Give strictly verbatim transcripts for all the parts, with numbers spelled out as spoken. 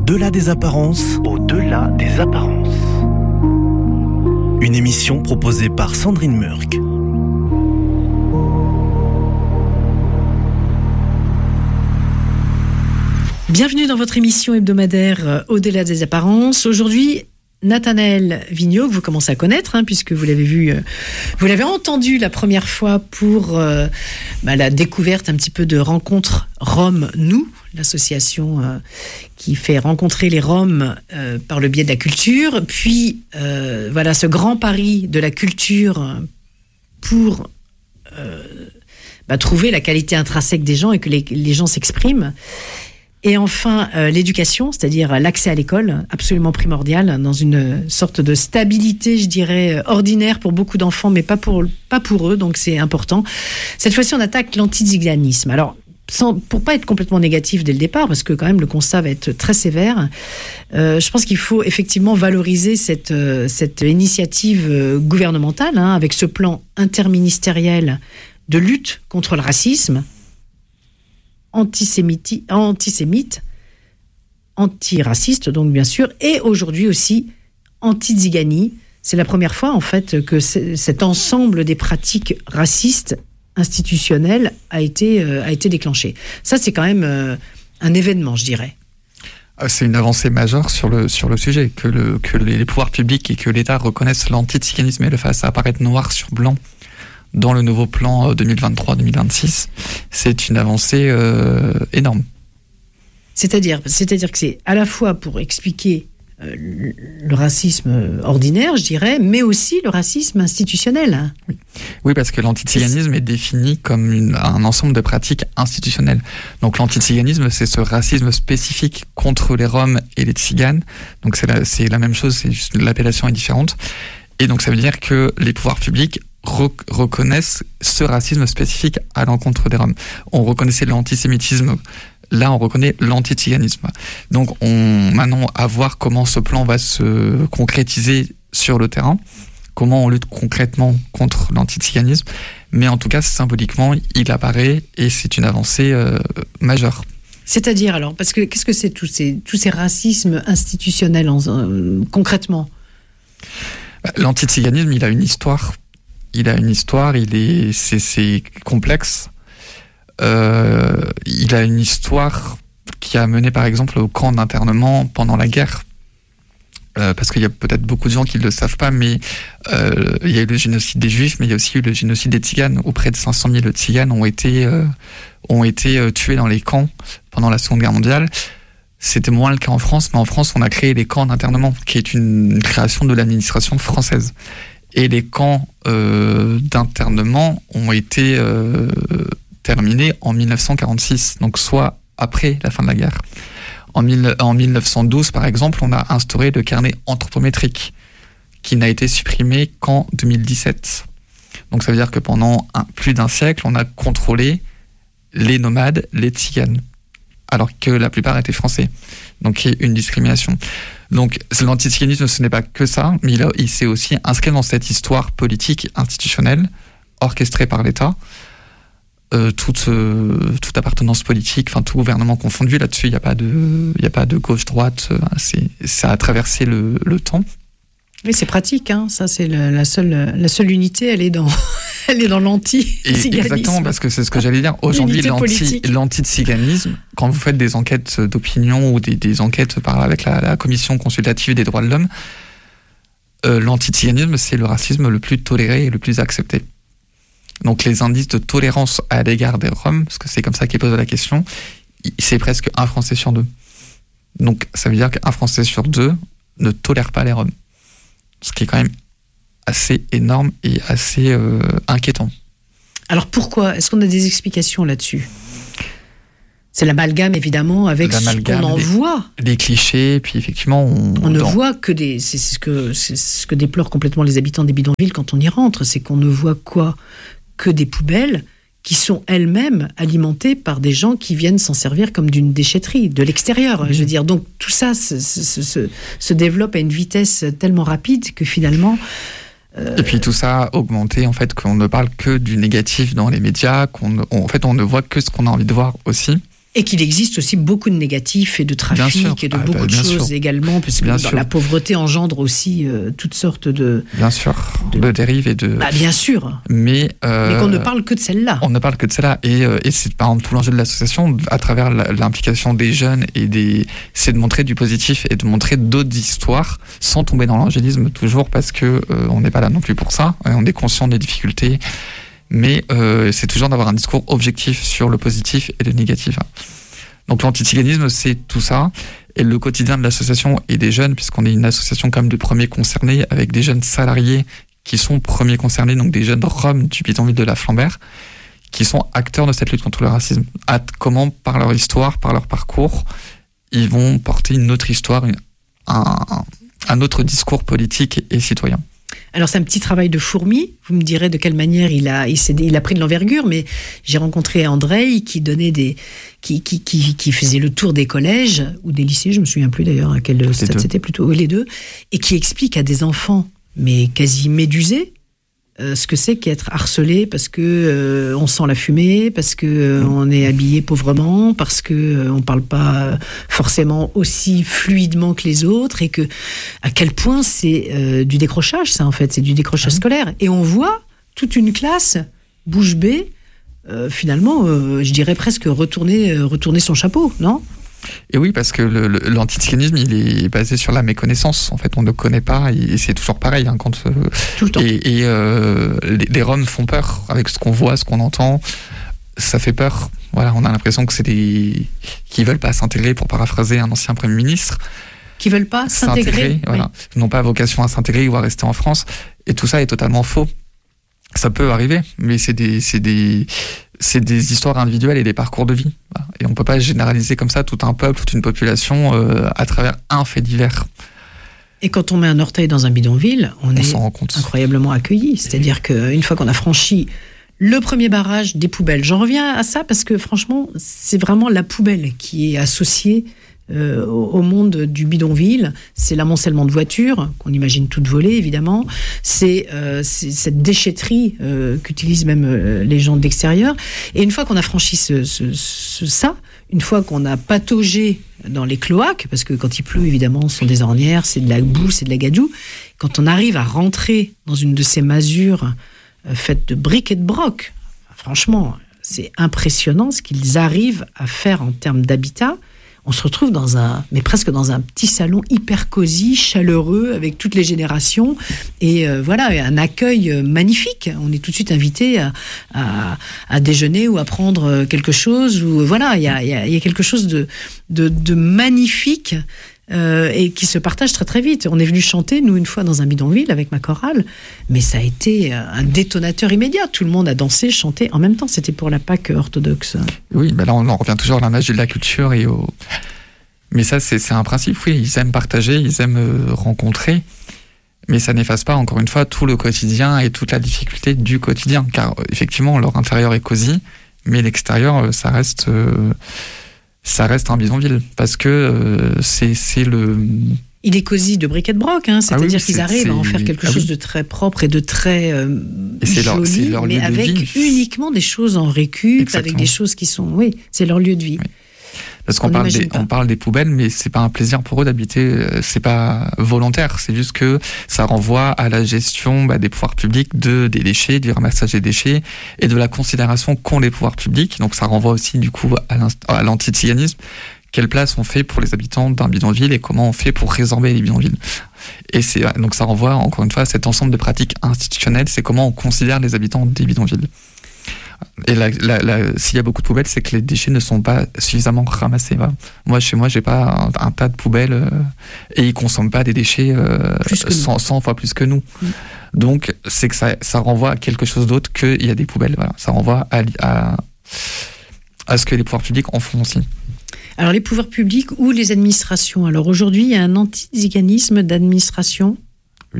Au-delà des apparences. Au-delà des apparences. Une émission proposée par Sandrine Murk. Bienvenue dans votre émission hebdomadaire Au-delà des apparences. Aujourd'hui, Nathanaël Vigneault, que vous commencez à connaître, hein, puisque vous l'avez vu, euh, vous l'avez entendu la première fois pour euh, bah, la découverte un petit peu de Rencontre Rome Nous, l'association euh, qui fait rencontrer les Roms euh, par le biais de la culture. Puis, euh, voilà, ce grand pari de la culture pour euh, bah, trouver la qualité intrinsèque des gens et que les, les gens s'expriment. Et enfin, euh, l'éducation, c'est-à-dire l'accès à l'école, absolument primordial, dans une sorte de stabilité, je dirais, ordinaire pour beaucoup d'enfants, mais pas pour, pas pour eux, donc c'est important. Cette fois-ci, on attaque l'antiziganisme. Alors, sans, pour pas être complètement négatif dès le départ, parce que quand même le constat va être très sévère, euh, je pense qu'il faut effectivement valoriser cette, euh, cette initiative euh, gouvernementale, hein, avec ce plan interministériel de lutte contre le racisme, antisémite, antisémite, antiraciste, donc bien sûr, et aujourd'hui aussi anti-Zigani. C'est la première fois, en fait, que cet ensemble des pratiques racistes institutionnelles a été, euh, a été déclenché. Ça, c'est quand même euh, un événement, je dirais. C'est une avancée majeure sur le, sur le sujet, que, le, que les pouvoirs publics et que l'État reconnaissent l'anti-ziganisme et le fassent apparaître noir sur blanc dans le nouveau plan deux mille vingt-trois deux mille vingt-six, c'est une avancée euh, énorme. C'est-à-dire, c'est-à-dire que c'est à la fois pour expliquer euh, le racisme ordinaire, je dirais, mais aussi le racisme institutionnel. Oui, oui, parce que l'antiziganisme est défini comme une, un ensemble de pratiques institutionnelles. Donc l'antiziganisme, c'est ce racisme spécifique contre les Roms et les Tziganes. Donc c'est la, c'est la même chose, c'est juste l'appellation est différente. Et donc ça veut dire que les pouvoirs publics reconnaissent ce racisme spécifique à l'encontre des Roms. On reconnaissait l'antisémitisme, là on reconnaît l'antiziganisme. Donc on maintenant à voir comment ce plan va se concrétiser sur le terrain, comment on lutte concrètement contre l'antiziganisme, mais en tout cas symboliquement il apparaît et c'est une avancée euh, majeure. C'est-à-dire alors, parce que qu'est-ce que c'est tous ces, tous ces racismes institutionnels en, euh, concrètement? L'antiziganisme, il a une histoire. Il a une histoire, il est, c'est, c'est complexe. Euh, il a une histoire qui a mené par exemple au camp d'internement pendant la guerre. Euh, parce qu'il y a peut-être beaucoup de gens qui ne le savent pas, mais euh, il y a eu le génocide des Juifs, mais il y a aussi eu le génocide des Tziganes. Auprès de cinq cent mille Tziganes ont été, euh, ont été euh, tués dans les camps pendant la Seconde Guerre mondiale. C'était moins le cas en France, mais en France, on a créé les camps d'internement, qui est une création de l'administration française. Et les camps euh, d'internement ont été euh, terminés en dix-neuf cent quarante-six, donc soit après la fin de la guerre. En, mille, en dix-neuf cent douze, par exemple, on a instauré le carnet anthropométrique, qui n'a été supprimé qu'en deux mille dix-sept. Donc ça veut dire que pendant un, plus d'un siècle, on a contrôlé les nomades, les tziganes, alors que la plupart étaient français. Donc il y a une discrimination. Donc l'antiziganisme, ce n'est pas que ça, mais il, a, il s'est aussi inscrit dans cette histoire politique institutionnelle, orchestrée par l'État. Euh, toute, euh, toute appartenance politique, enfin tout gouvernement confondu, là-dessus, il n'y a pas de, il n'y a pas de gauche-droite, c'est, ça a traversé le, le temps. Oui, c'est pratique, hein. Ça c'est le, la, seule, la seule unité, elle est dans, elle est dans l'anti-ziganisme. Exactement, parce que c'est ce que j'allais dire. Aujourd'hui, l'anti, l'anti-ziganisme, quand vous faites des enquêtes d'opinion ou des, des enquêtes par, avec la, la Commission consultative des droits de l'homme, euh, l'anti-ziganisme, c'est le racisme le plus toléré et le plus accepté. Donc les indices de tolérance à l'égard des Roms, parce que c'est comme ça qu'ils posent la question, c'est presque un Français sur deux. Donc ça veut dire qu'un Français sur deux ne tolère pas les Roms. Ce qui est quand même assez énorme et assez euh, inquiétant. Alors pourquoi? Est-ce qu'on a des explications là-dessus? C'est l'amalgame, évidemment, avec l'amalgame, ce qu'on en les, voit. Les clichés, puis effectivement... On, on ne dans... voit que des... C'est ce que, c'est ce que déplorent complètement les habitants des bidonvilles quand on y rentre, c'est qu'on ne voit quoi? Que des poubelles qui sont elles-mêmes alimentées par des gens qui viennent s'en servir comme d'une déchetterie, de l'extérieur. Mmh. Je veux dire, donc tout ça se, se, se, se développe à une vitesse tellement rapide que finalement... Euh... Et puis tout ça a augmenté, en fait, qu'on ne parle que du négatif dans les médias, qu'on on, en fait, on ne voit que ce qu'on a envie de voir aussi. Et qu'il existe aussi beaucoup de négatifs et de trafic et de ah, beaucoup bah, de choses sûr. également, parce que dans la pauvreté engendre aussi euh, toutes sortes de... Bien sûr, de, de dérives et de... Bah, bien sûr. Mais, euh, Mais qu'on ne parle que de celle-là. On ne parle que de celle-là. Et, euh, et c'est par exemple tout l'enjeu de l'association, à travers la, l'implication des jeunes, et des, c'est de montrer du positif et de montrer d'autres histoires, sans tomber dans l'angélisme toujours, parce que euh, on n'est pas là non plus pour ça. On est conscient des difficultés. Mais euh, c'est toujours d'avoir un discours objectif sur le positif et le négatif. Donc l'antiziganisme, c'est tout ça. Et le quotidien de l'association et des jeunes, puisqu'on est une association comme de premiers concernés, avec des jeunes salariés qui sont premiers concernés, donc des jeunes roms du bidonville de la Flambert, qui sont acteurs de cette lutte contre le racisme. À comment, par leur histoire, par leur parcours, ils vont porter une autre histoire, un, un autre discours politique et citoyen. Alors c'est un petit travail de fourmi, vous me direz de quelle manière il a, il, s'est, il a pris de l'envergure, mais j'ai rencontré Andrei qui donnait des, qui, qui, qui, qui faisait le tour des collèges ou des lycées, je me souviens plus d'ailleurs à quel stade c'était plutôt, les deux, et qui explique à des enfants, mais quasi médusés, Euh, ce que c'est qu'être harcelé parce que euh, on sent la fumée, parce que euh, on est habillé pauvrement, parce que euh, on parle pas forcément aussi fluidement que les autres, et que à quel point c'est euh, du décrochage, ça en fait, c'est du décrochage mmh. scolaire. Et on voit toute une classe bouche bée, euh, finalement, euh, je dirais presque retourner, euh, retourner son chapeau, non ? Et oui, parce que le, le, l'antiziganisme, il est basé sur la méconnaissance. En fait, on ne connaît pas, et c'est toujours pareil. Hein, quand, euh, Tout le temps. Et, et euh, les, les Roms font peur avec ce qu'on voit, ce qu'on entend. Ça fait peur. Voilà, on a l'impression que c'est des qui veulent pas s'intégrer, pour paraphraser un ancien Premier ministre. Qui veulent pas s'intégrer. s'intégrer voilà. Oui. N'ont pas vocation à s'intégrer ou à rester en France. Et tout ça est totalement faux. Ça peut arriver, mais c'est des, c'est des, c'est des histoires individuelles et des parcours de vie. Et on ne peut pas généraliser comme ça tout un peuple, toute une population euh, à travers un fait divers. Et quand on met un orteil dans un bidonville, on, on est s'en rend compte. Incroyablement accueilli. C'est-à-dire qu'une fois qu'on a franchi le premier barrage des poubelles, j'en reviens à ça parce que franchement, c'est vraiment la poubelle qui est associée Euh, au monde du bidonville. C'est l'amoncellement de voitures, qu'on imagine toutes volées évidemment, c'est, euh, c'est cette déchetterie euh, qu'utilisent même euh, les gens de l'extérieur. Et une fois qu'on a franchi ce, ce, ce, ça, une fois qu'on a pataugé dans les cloaques, parce que quand il pleut évidemment ce sont des ornières, c'est de la boue, c'est de la gadoue, quand on arrive à rentrer dans une de ces masures euh, faites de briques et de broc, franchement c'est impressionnant ce qu'ils arrivent à faire en termes d'habitat. On se retrouve dans un, mais presque dans un petit salon hyper cosy, chaleureux, avec toutes les générations, et euh, voilà, un accueil magnifique. On est tout de suite invité à, à, à déjeuner ou à prendre quelque chose. Ou voilà, il y a, y a, y a quelque chose de, de, de magnifique. Euh, et qui se partage très très vite. On est venu chanter, nous, une fois dans un bidonville avec ma chorale, mais ça a été un détonateur immédiat. Tout le monde a dansé, chanté en même temps. C'était pour la Pâque orthodoxe. Oui, ben là on en revient toujours à la magie de la culture et au... Mais ça, c'est, c'est un principe, oui. Ils aiment partager, ils aiment euh, rencontrer, mais ça n'efface pas, encore une fois, tout le quotidien et toute la difficulté du quotidien. Car effectivement, leur intérieur est cosy, mais l'extérieur, ça reste... Euh... ça reste un bidonville, parce que euh, c'est, c'est le... Il est cosy de briquet de broc, hein, c'est-à-dire ah oui, qu'ils arrivent à en faire quelque ah chose oui. de très propre et de très euh, et c'est joli, leur, c'est leur mais lieu avec de vie. Uniquement des choses en récup, Exactement. Avec des choses qui sont... Oui, c'est leur lieu de vie. Oui. Parce qu'on on parle, des, on parle des poubelles, mais c'est pas un plaisir pour eux d'habiter, c'est pas volontaire, c'est juste que ça renvoie à la gestion bah, des pouvoirs publics de, des déchets, du ramassage des déchets et de la considération qu'ont les pouvoirs publics. Donc ça renvoie aussi du coup à, à l'antiziganisme. Quelle place on fait pour les habitants d'un bidonville et comment on fait pour résorber les bidonvilles. Et c'est, donc ça renvoie encore une fois à cet ensemble de pratiques institutionnelles, c'est comment on considère les habitants des bidonvilles. Et la, la, la, s'il y a beaucoup de poubelles, c'est que les déchets ne sont pas suffisamment ramassés. Voilà. Moi, chez moi, j'ai pas un, un tas de poubelles euh, et ils consomment pas des déchets euh, cent, cent fois plus que nous. Mmh. Donc, c'est que ça, ça renvoie à quelque chose d'autre qu'il y a des poubelles. Voilà. Ça renvoie à, à, à ce que les pouvoirs publics en font aussi. Alors, les pouvoirs publics ou les administrations. Alors, aujourd'hui, il y a un antiziganisme d'administration. Oui.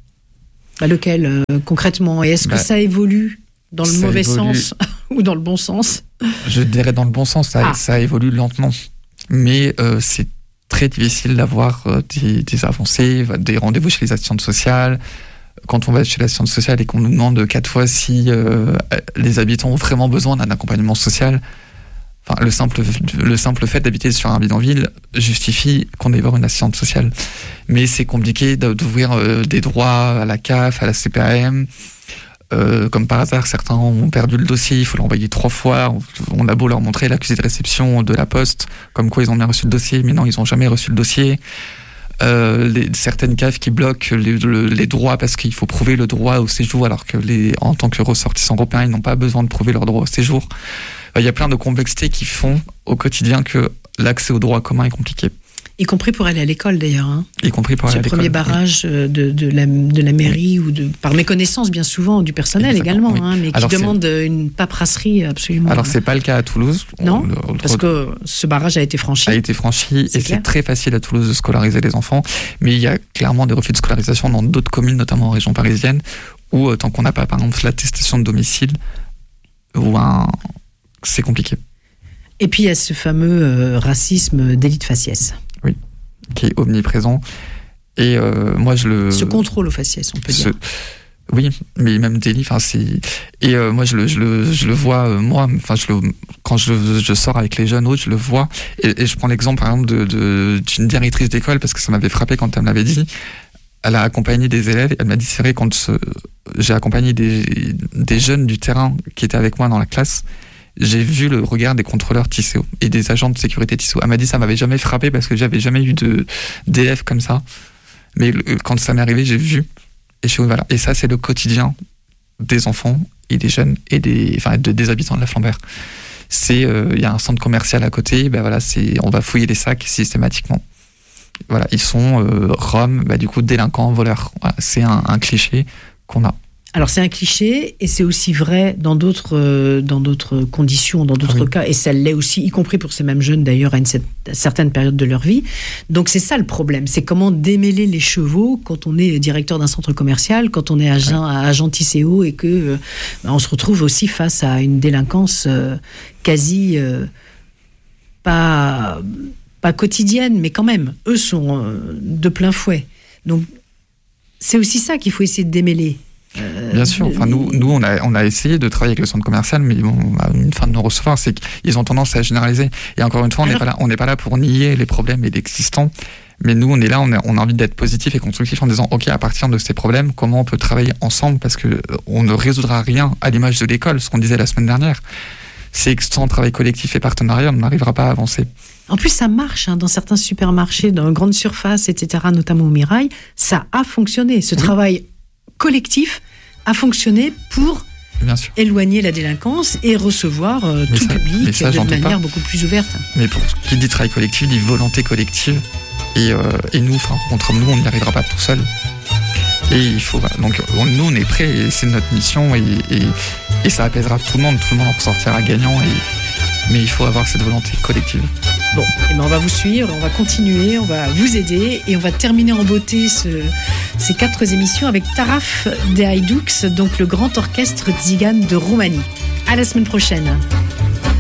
Bah, lequel, euh, concrètement? Et est-ce bah, que ça évolue dans le mauvais évolue... sens ou dans le bon sens? Je dirais dans le bon sens, ça, ah. ça évolue lentement. Mais euh, c'est très difficile d'avoir euh, des, des avancées, des rendez-vous chez les assistantes sociales. Quand on va chez l'assistante sociale et qu'on nous demande quatre fois si euh, les habitants ont vraiment besoin d'un accompagnement social, Enfin, le simple, le simple fait d'habiter sur un bidonville justifie qu'on ait voir une assistante sociale. Mais c'est compliqué d'ouvrir euh, des droits à la C A F, à la C P A M. Euh, comme par hasard, certains ont perdu le dossier, il faut l'envoyer trois fois. On, on a beau leur montrer l'accusé de réception de la Poste, comme quoi ils ont bien reçu le dossier, mais non, ils n'ont jamais reçu le dossier. Euh, les, certaines C A F qui bloquent les, le, les droits parce qu'il faut prouver le droit au séjour, alors que les, en tant que ressortissants européens, ils n'ont pas besoin de prouver leur droit au séjour. Il y a plein de complexités qui font au quotidien que l'accès au droit commun est compliqué. Y compris pour aller à l'école d'ailleurs. Hein. Y compris pour aller à l'école. C'est le premier barrage oui. de, de, la, de la mairie ou de, par méconnaissance bien souvent du personnel Exactement, également, oui. hein, mais alors qui demande une paperasserie absolument. Alors c'est pas le cas à Toulouse. Non, on, parce on, que ce barrage a été franchi. A été franchi c'est et clair. C'est très facile à Toulouse de scolariser les enfants, mais il y a clairement des refus de scolarisation dans d'autres communes, notamment en région parisienne, où tant qu'on n'a pas par exemple l'attestation de domicile, ou un... c'est compliqué. Et puis il y a ce fameux euh, racisme délit de faciès. Oui, qui est omniprésent. Et euh, moi je le... Ce contrôle au faciès, on peut ce... dire. Oui, mais même délit, enfin c'est... Et euh, moi je le, je le, je le vois, euh, moi, enfin je le... quand je, je sors avec les jeunes autres, je le vois. Et, et je prends l'exemple par exemple de, de, d'une directrice d'école, parce que ça m'avait frappé quand elle me l'avait dit. Elle a accompagné des élèves, elle m'a dit, c'est vrai, quand ce... j'ai accompagné des, des jeunes du terrain qui étaient avec moi dans la classe, j'ai vu le regard des contrôleurs Tissot et des agents de sécurité Tissot. Elle m'a dit ça m'avait jamais frappé parce que j'avais jamais eu de, d'élèves comme ça. Mais le, quand ça m'est arrivé, j'ai vu. Et, je, voilà. et ça, c'est le quotidien des enfants et des jeunes et des, enfin, de, des habitants de la Flambert. C'est, il euh, y a un centre commercial à côté, ben voilà, c'est, on va fouiller les sacs systématiquement. Voilà, ils sont euh, roms, ben, du coup délinquants, voleurs. Voilà, c'est un, un cliché qu'on a. Alors c'est un cliché et c'est aussi vrai dans d'autres, euh, dans d'autres conditions, dans d'autres oui. cas, et ça l'est aussi, y compris pour ces mêmes jeunes d'ailleurs à une certaine période de leur vie. Donc c'est ça le problème, c'est comment démêler les chevaux quand on est directeur d'un centre commercial, quand on est agent, ouais. agent Tisséo et que euh, on se retrouve aussi face à une délinquance euh, quasi euh, pas, pas quotidienne, mais quand même, eux sont euh, de plein fouet. Donc c'est aussi ça qu'il faut essayer de démêler. Euh, Bien sûr, enfin, nous, nous on, a, on a essayé de travailler avec le centre commercial, mais bon, à une fin de non-recevoir, c'est qu'ils ont tendance à généraliser. Et encore une fois, on n'est pas là, on n'est pas là pour nier les problèmes et l'existant, mais nous, on est là, on a, on a envie d'être positif et constructif en disant, ok, à partir de ces problèmes, comment on peut travailler ensemble, parce que on ne résoudra rien à l'image de l'école, ce qu'on disait la semaine dernière. C'est que sans travail collectif et partenariat, on n'arrivera pas à avancer. En plus, ça marche hein, dans certains supermarchés, dans grandes surfaces, et cetera, notamment au Mirail, ça a fonctionné. Ce oui. travail collectif a fonctionné pour éloigner la délinquance et recevoir euh, tout ça, public ça, de manière pas. beaucoup plus ouverte. Mais pour qui dit travail collectif, dit volonté collective. Et, euh, et nous, enfin, contre nous, on n'y arrivera pas tout seul. Et il faut, donc on, nous, on est prêts, et c'est notre mission, et, et, et ça apaisera tout le monde. Tout le monde en sortira gagnant. Et, mais il faut avoir cette volonté collective. Bon, et ben on va vous suivre, on va continuer, on va vous aider et on va terminer en beauté ce, ces quatre émissions avec Taraf de Hajdux, donc le grand orchestre tzigane de Roumanie. À la semaine prochaine.